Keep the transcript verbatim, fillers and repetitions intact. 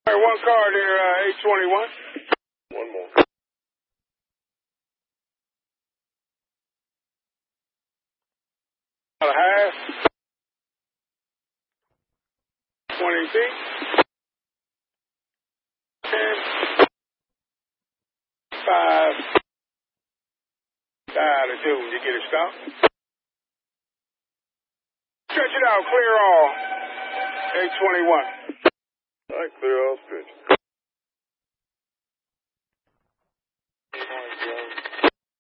All right, one car there, uh, eight twenty-one. One more. About a half. twenty feet. ten. five. Dial to two. You get a stop. Stretch it out. Clear all. eight twenty-one. All right, clear all stretch.